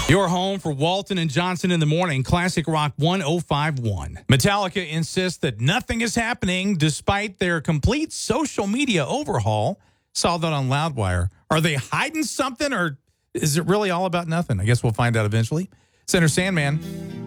Your home for Walton and Johnson in the morning. Classic Rock 1051. Metallica insists that nothing is happening despite their complete social media overhaul. Saw that on Loudwire. Are they hiding something, or is it really all about nothing? I guess we'll find out eventually. Senator Sandman